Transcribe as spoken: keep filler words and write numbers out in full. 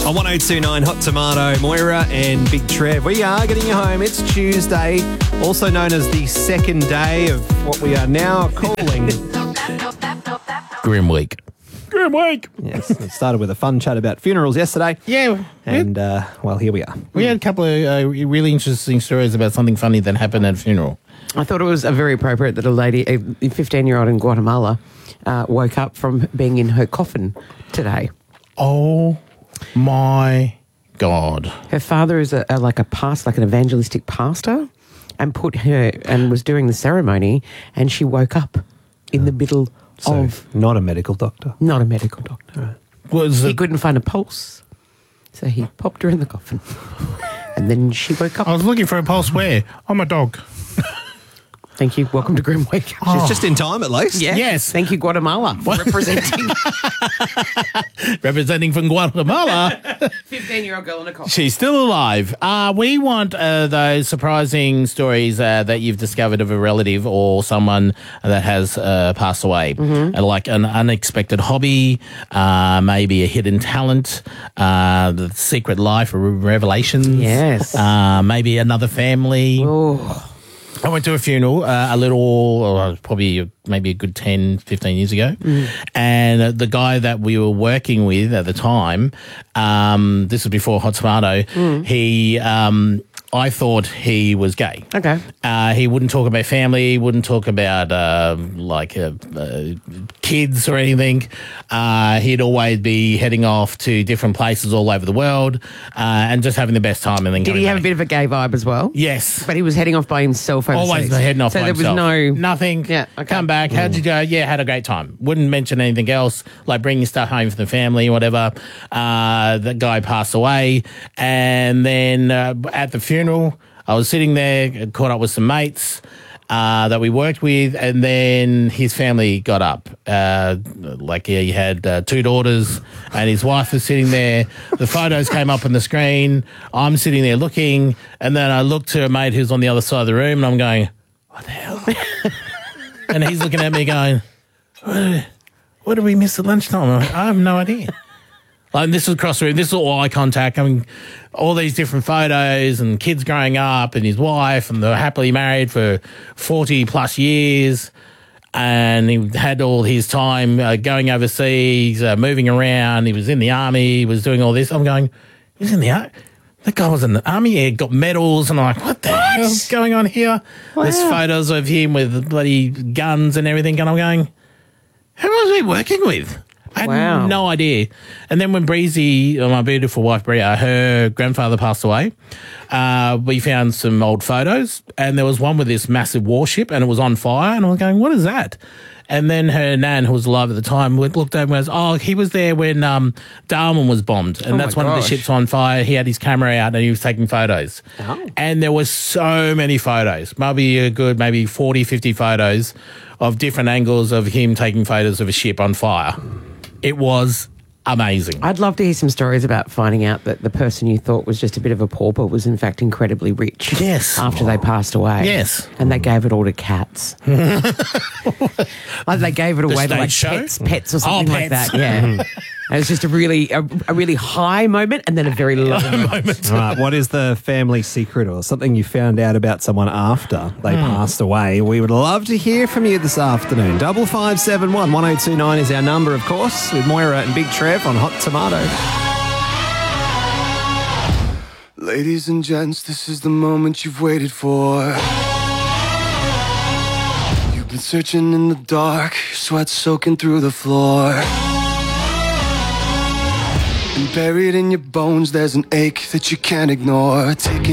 On one oh two nine Hot Tomato, Moira and Big Trev. We are getting you home. It's Tuesday, also known as the second day of what we are now calling Grim Week. Grim Week. Yes, it started with a fun chat about funerals yesterday. Yeah. And, uh, well, here we are. We had a couple of uh, really interesting stories about something funny that happened at a funeral. I thought it was uh, very appropriate that a lady, a fifteen-year-old in Guatemala, uh, woke up from being in her coffin today. Oh, my God. Her father is a, a like a pastor, like an evangelistic pastor, and put her and was doing the ceremony, and she woke up in the middle So, of not a medical doctor. not a medical doctor. Right. Was He it, couldn't find a pulse, so he popped her in the coffin, and then she woke up. I was looking for a pulse where? I'm a dog. Thank you. Welcome to Grim Week. She's just in time, at least. Yeah. Yes. Thank you, Guatemala, for representing Representing from Guatemala. fifteen-year-old girl in a coffin. She's still alive. Uh, we want uh, those surprising stories uh, that you've discovered of a relative or someone that has uh, passed away. Mm-hmm. Uh, like an unexpected hobby, uh, maybe a hidden talent, uh, the secret life or revelations. Yes. Uh, maybe another family. Oh. I went to a funeral uh, a little, uh, probably maybe a good ten, fifteen years ago. Mm. And uh, the guy that we were working with at the time, um, this was before Hot Tomato, mm. he, um, I thought he was gay. Okay. Uh, he wouldn't talk about family, wouldn't talk about uh, like uh, uh, kids or anything. Uh, he'd always be heading off to different places all over the world uh, and just having the best time. And then Did he have a bit of a gay vibe as well? Yes. But he was heading off by himself overseas. Always heading off so by there himself. was no... Nothing. Yeah, okay. Come back. How'd you go? Yeah, had a great time. Wouldn't mention anything else, like bringing stuff home for the family or whatever. Uh, that guy passed away. And then uh, at the funeral, I was sitting there, caught up with some mates uh, that we worked with, and then his family got up. Uh, like yeah, he had uh, two daughters, and his wife was sitting there. The photos came up on the screen. I'm sitting there looking, and then I looked to a mate who's on the other side of the room, and I'm going, what the hell? And he's looking at me going, what, what did we miss at lunchtime? I'm like, I have no idea. Like, this was across the room. This is all eye contact. I mean, all these different photos and kids growing up and his wife, and they're happily married for forty plus years. And he had all his time uh, going overseas, uh, moving around. He was in the army. He was doing all this. I'm going, he was in the army? That guy was in the army. He got medals. And I'm like, what the what? hell's going on here? Wow. There's photos of him with bloody guns and everything. And I'm going, who was he working with? I had Wow. no idea. And then when Breezy, my beautiful wife Bria, her grandfather passed away, uh, we found some old photos, and there was one with this massive warship, and it was on fire, and I was going, what is that? And then her nan, who was alive at the time, looked over and goes, oh, he was there when um, Darwin was bombed, and Oh that's my one of the gosh. ships on fire. He had his camera out, and he was taking photos. Oh. And there was so many photos, maybe a good, maybe forty, fifty photos of different angles of him taking photos of a ship on fire. It was amazing. I'd love to hear some stories about finding out that the person you thought was just a bit of a pauper was in fact incredibly rich. Yes. After they passed away. Yes. And they gave it all to cats. Like they gave it away to stage like show? pets, pets or something like pets. that. Yeah. And it was just a really, a, a really high moment and then a very low moment. All right, what is the family secret or something you found out about someone after they passed away? We would love to hear from you this afternoon. Double five seven one one zero two nine is our number, of course, with Moira and Big Trev on Hot Tomato. Ladies and gents, this is the moment you've waited for. You've been searching in the dark, sweat soaking through the floor. And buried in your bones, there's an ache that you can't ignore. Taking